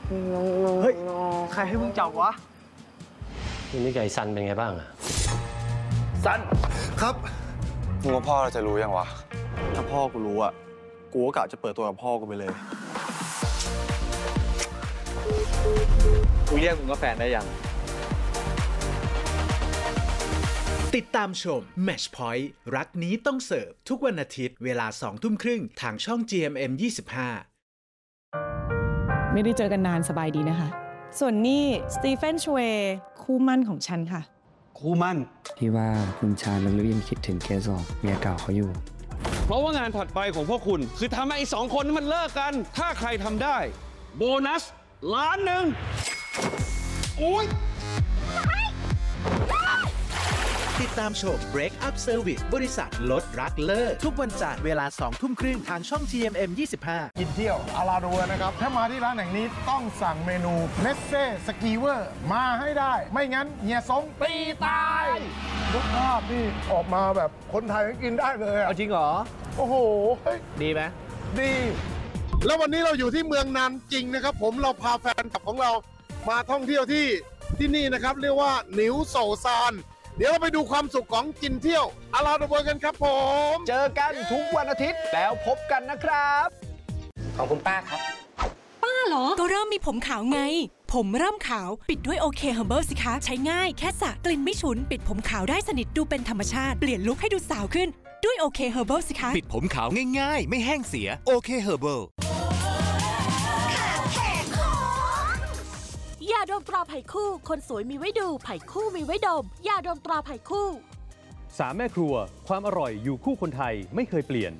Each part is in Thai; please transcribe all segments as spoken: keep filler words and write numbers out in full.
เฮ้ยใครให้มึงจับวะทีนี้ไก่ซันเป็นไงบ้างอะซันครับมึงว่าพ่อเราจะรู้ยังวะถ้าพ่อกูรู้อะกูก็กะจะเปิดตัวกับพ่อกูไปเลยกูเรียกมึงว่าแฟนได้ยังติดตามชม Match Point รักนี้ต้องเสิร์ฟทุกวันอาทิตย์เวลาสองทุ่มครึ่งทางช่อง จี เอ็ม เอ็ม ยี่สิบห้าไม่ได้เจอกันนานสบายดีนะคะส่วนนี่สตีเฟนชเวย์คู่มั่นของฉันค่ะคู่มั่นพี่ว่าคุณชาญลึกๆยังคิดถึงเคสออกเมียเก่าเขาอยู่เพราะว่างานถัดไปของพวกคุณคือทำให้ไอ้สองคนนั้นมันเลิกกันถ้าใครทำได้โบนัสล้านหนึ่งโอ้ยติดตามชม Break Up Service บริษัทลดรักเลิกทุกวันจันทร์เวลาสองทุ่มครึ่งทางช่อง จี เอ็ม เอ็ม ยี่สิบห้ากินเที่ยวอาราโดนะครับถ้ามาที่ร้านแห่งนี้ต้องสั่งเมนูเนสเซ่สกีเวอร์มาให้ได้ไม่งั้นเฮียสงตีตายรสชาตินี่ออกมาแบบคนไทยก็กินได้เลยเอาจริงเหรอโอ้โหดีไหมดีแล้ววันนี้เราอยู่ที่เมืองนานจริงนะครับผมเราพาแฟนคลับของเรามาท่องเที่ยวที่ที่นี่นะครับเรียกว่าหนิวโซซานเดี๋ยวเราไปดูความสุขของกินเที่ยวอาราโดเบอร์กันครับผมเจอกันทุกวันอาทิตย์แล้วพบกันนะครับของคุณป้าครับป้าเหรอก็เริ่มมีผมขาวไงผมเริ่มขาวปิดด้วยโอเคเฮอร์เบิลสิคะใช้ง่ายแค่สระกลิ่นไม่ฉุนปิดผมขาวได้สนิทดูเป็นธรรมชาติเปลี่ยนลุคให้ดูสาวขึ้นด้วยโอเคเฮอร์เบิลสิคะปิดผมขาวง่ายๆไม่แห้งเสียโอเคเฮอร์เบิลยาดมตราไผ่คู่คนสวยมีไว้ดูไผ่คู่มีไว้ดมยาดมตราไผ่คู่สามแม่ครัวความอร่อยอยู่คู่คนไทยไม่เคยเปลี่ยน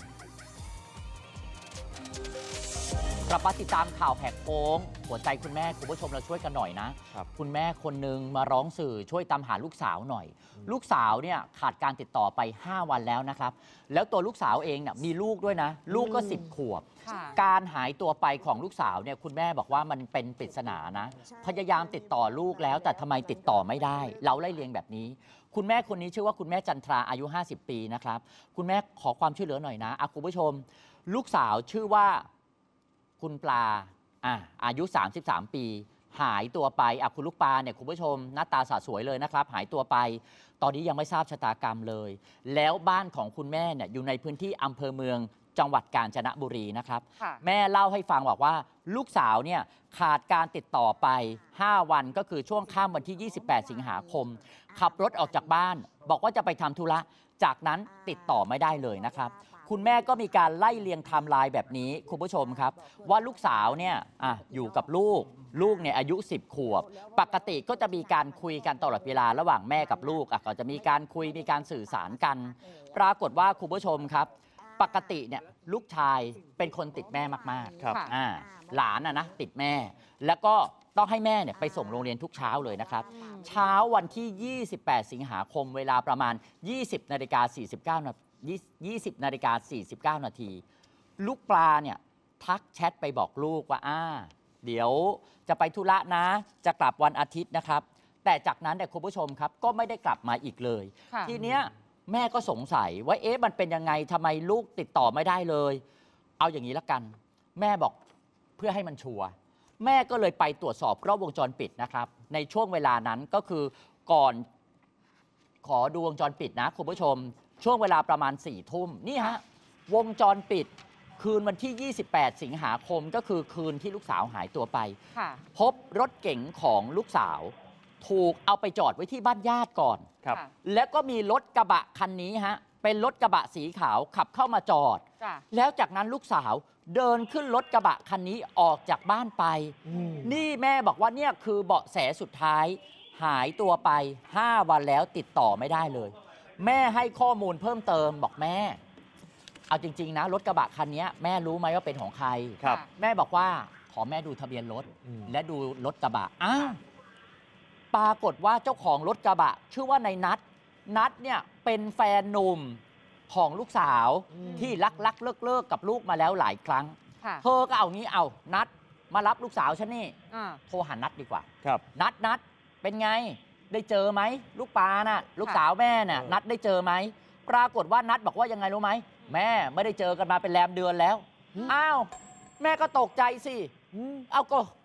กลับมาติดตามข่าวแหกโค้งหัวใจคุณแม่คุณผู้ชมเราช่วยกันหน่อยนะคุณแม่คนนึงมาร้องสื่อช่วยตามหาลูกสาวหน่อยลูกสาวเนี่ยขาดการติดต่อไปห้าวันแล้วนะครับแล้วตัวลูกสาวเองเนี่ยมีลูกด้วยนะลูกก็สิบขวบการหายตัวไปของลูกสาวเนี่ยคุณแม่บอกว่ามันเป็นปริศนานะพยายามติดต่อลูกแล้วแต่ทำไมติดต่อไม่ได้เราไล่เรียงแบบนี้คุณแม่คนนี้ชื่อว่าคุณแม่จันทราอายุห้าสิบปีนะครับคุณแม่ขอความช่วยเหลือหน่อยนะคุณผู้ชมลูกสาวชื่อว่าคุณปลาอ่ะอายุสามสิบสามปีหายตัวไปอ่ะคุณลูกปลาเนี่ยคุณผู้ชมหน้าตาสะสวยเลยนะครับหายตัวไปตอนนี้ยังไม่ทราบชะตากรรมเลยแล้วบ้านของคุณแม่เนี่ยอยู่ในพื้นที่อำเภอเมืองจังหวัดกาญจนบุรีนะครับแม่เล่าให้ฟังบอกว่าลูกสาวเนี่ยขาดการติดต่อไปห้าวันก็คือช่วงค่ำวันที่ยี่สิบแปดสิงหาคมขับรถออกจากบ้านบอกว่าจะไปทำธุระจากนั้นติดต่อไม่ได้เลยนะครับคุณแม่ก็มีการไล่เรียงไทม์ไลน์แบบนี้คุณผู้ชมครับว่าลูกสาวเนี่ยอ่ะอยู่กับลูกลูกเนี่ยอายุสิบขวบปกติก็จะมีการคุยกันตลอดเวลาระหว่างแม่กับลูกอ่ะก็จะมีการคุยมีการสื่อสารกันปรากฏว่าคุณผู้ชมครับปกติเนี่ยลูกชายเป็นคนติดแม่มากๆครับอ่าหลานอ่ะนะติดแม่แล้วก็ต้องให้แม่เนี่ยไปส่งโรงเรียนทุกเช้าเลยนะครับเช้าวันที่ยี่สิบแปดสิงหาคมเวลาประมาณยี่สิบนาฬิกาสี่สิบเก้านาทียี่สิบนาฬิกาสี่สิบเก้านาทีลูกปลาเนี่ยทักแชทไปบอกลูกว่าอ่าเดี๋ยวจะไปธุระนะจะกลับวันอาทิตย์นะครับแต่จากนั้นเนี่ยคุณผู้ชมครับก็ไม่ได้กลับมาอีกเลยทีเนี้ยแม่ก็สงสัยว่าเอ๊ะมันเป็นยังไงทำไมลูกติดต่อไม่ได้เลยเอาอย่างนี้ละกันแม่บอกเพื่อให้มันชัวร์แม่ก็เลยไปตรวจสอบกล้องวงจรปิดนะครับในช่วงเวลานั้นก็คือก่อนขอดูวงจรปิดนะคุณผู้ชมช่วงเวลาประมาณสี่ทุ่มนี่ฮะวงจรปิดคืนวันที่ยี่สิบแปดสิงหาคมก็คือคืนที่ลูกสาวหายตัวไปพบรถเก๋งของลูกสาวถูกเอาไปจอดไว้ที่บ้านญาติก่อนแล้วก็มีรถกระบะคันนี้ฮะเป็นรถกระบะสีขาวขับเข้ามาจอดแล้วจากนั้นลูกสาวเดินขึ้นรถกระบะคันนี้ออกจากบ้านไปนี่แม่บอกว่าเนี่ยคือเบาะแสสุดท้ายหายตัวไปห้าวันแล้วติดต่อไม่ได้เลยแม่ให้ข้อมูลเพิ่มเติมบอกแม่เอาจริงๆนะรถกระบะคันนี้แม่รู้ไหมว่าเป็นของใครครับแม่บอกว่าขอแม่ดูทะเบียนรถและดูรถกระบะอ้าวปรากฏว่าเจ้าของรถกระบะชื่อว่านายนัทนัทเนี่ยเป็นแฟนหนุ่มของลูกสาวที่รักรักเลิกเลิกกับลูกมาแล้วหลายครั้งเธอก็เอางี้เอานัทมารับลูกสาวฉันนี่โทรหานัทดีกว่าครับนัทนัทเป็นไงได้เจอไหมลูกปลาน่ะลูกสาวแม่น่ะนัดได้เจอไหมปรากฏว่านัดบอกว่ายังไงรู้ไหมแม่ไม่ได้เจอกันมาเป็นแรมเดือนแล้วอ้าวแม่ก็ตกใจสิเอาก็